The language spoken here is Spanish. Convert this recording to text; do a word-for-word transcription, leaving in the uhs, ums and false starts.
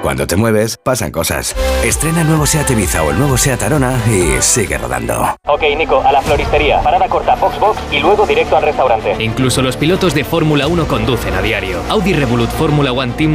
Cuando te mueves, pasan cosas. Estrena el nuevo SEAT Ibiza o el nuevo SEAT Arona y sigue rodando. Ok, Nico, a la floristería. Parada corta, Foxbox y luego directo al restaurante. Incluso los pilotos de Fórmula uno conducen a diario. Audi Revolut Fórmula One Team